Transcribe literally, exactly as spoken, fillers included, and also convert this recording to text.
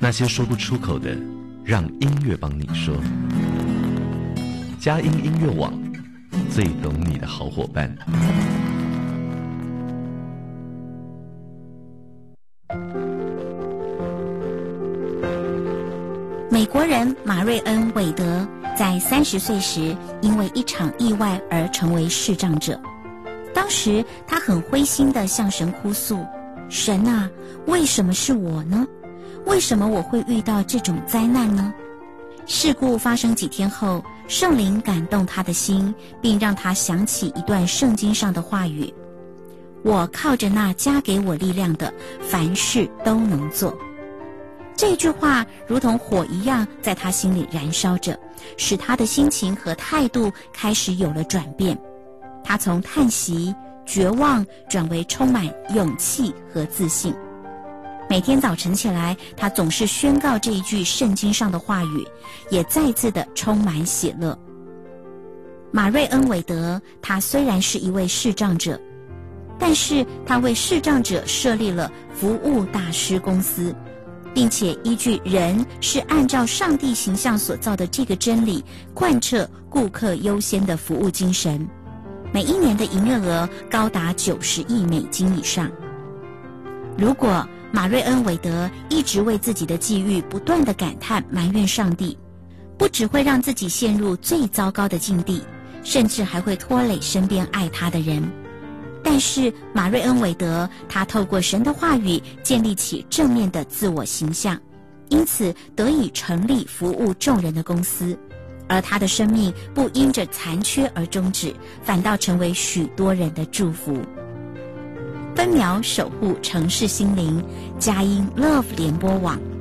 那些说不出口的，让音乐帮你说。佳音音乐网，最懂你的好伙伴。 美国人马瑞恩·韦德在三十岁时，因为一场意外而成为视障者。当时他很灰心地向神哭诉：“神啊，为什么是我呢？为什么我会遇到这种灾难呢？”事故发生几天后，圣灵感动他的心，并让他想起一段圣经上的话语：“我靠着那加给我力量的，凡事都能做。”这句话如同火一样在他心里燃烧着，使他的心情和态度开始有了转变。他从叹息、绝望转为充满勇气和自信。每天早晨起来，他总是宣告这一句圣经上的话语，也再次的充满喜乐。马瑞恩·韦德，他虽然是一位视障者，但是他为视障者设立了服务大师公司，并且依据人是按照上帝形象所造的这个真理，贯彻顾客优先的服务精神。每一年的营业额高达九十亿美金以上。如果马瑞恩·韦德一直为自己的际遇不断地感叹埋怨上帝，不只会让自己陷入最糟糕的境地，甚至还会拖累身边爱他的人。但是马瑞恩·韦德，他透过神的话语建立起正面的自我形象，因此得以成立服务众人的公司，而他的生命不因着残缺而终止，反倒成为许多人的祝福。分秒守护城市心灵，佳音 Love 联播网。